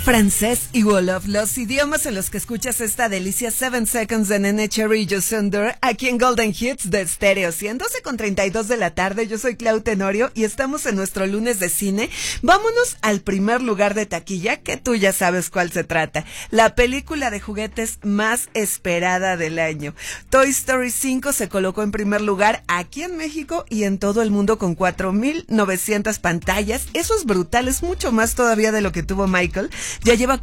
Francés y Wolof, los idiomas en los que escuchas esta delicia 7 Seconds de Nene Cherry Josunder aquí en Golden Hits de Stereo 100, 12:32 de la tarde. Yo soy Clau Tenorio y estamos en nuestro lunes de cine. Vámonos al primer lugar de taquilla, que tú ya sabes cuál se trata. La película de juguetes más esperada del año. Toy Story 5 se colocó en primer lugar aquí en México y en todo el mundo con 4,900 pantallas. Eso es brutal, es mucho más todavía de lo que tuvo Michael. Ya lleva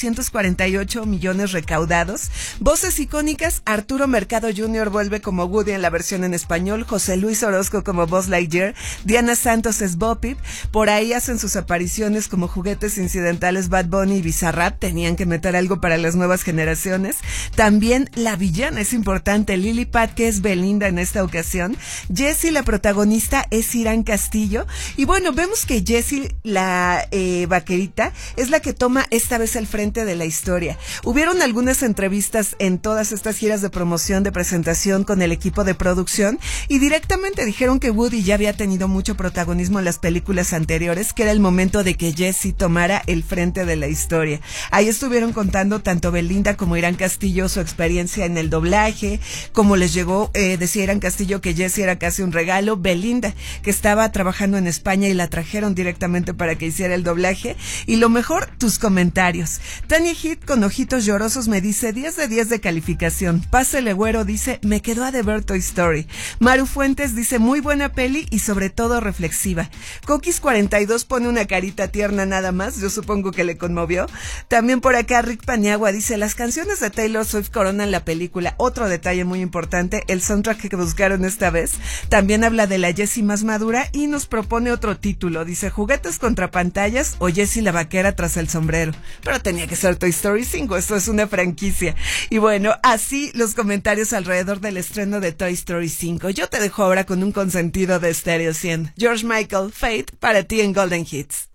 448 millones recaudados. Voces icónicas: Arturo Mercado Jr. vuelve como Woody en la versión en español, José Luis Orozco como Buzz Lightyear, Diana Santos es Bo Peep. Por ahí hacen sus apariciones como juguetes incidentales Bad Bunny y Bizarrap. Tenían que meter algo para las nuevas generaciones. También la villana es importante, Lily Pat, que es Belinda en esta ocasión. Jessie, la protagonista, es Irán Castillo. Y bueno, vemos que Jessie, la vaquerita, es la que toma esta vez al frente de la historia. Hubieron algunas entrevistas en todas estas giras de promoción, de presentación con el equipo de producción, y directamente dijeron que Woody ya había tenido mucho protagonismo en las películas anteriores, que era el momento de que Jessie tomara el frente de la historia. Ahí estuvieron contando tanto Belinda como Irán Castillo su experiencia en el doblaje, cómo les llegó, decía Irán Castillo que Jessie era casi un regalo, Belinda que estaba trabajando en España y la trajeron directamente para que hiciera el doblaje, y lo mejor, tus comentarios. Tania Hit con ojitos llorosos me dice 10 de 10 de calificación. Pásele Güero dice me quedó a deber Toy Story. Maru Fuentes dice muy buena peli y sobre todo reflexiva. Coquis 42 pone una carita tierna nada más, yo supongo que le conmovió. También por acá Rick Paniagua dice las canciones de Taylor Swift coronan la película. Otro detalle muy importante, el soundtrack que buscaron esta vez. También habla de la Jessie más madura y nos propone otro título, dice juguetes contra pantallas o Jessie la vaquera tras el sombrero. Pero tenía que ser Toy Story 5, esto es una franquicia. Y bueno, así los comentarios alrededor del estreno de Toy Story 5. Yo te dejo ahora con un consentido de Stereo 100. George Michael, Fate, para ti en Golden Hits.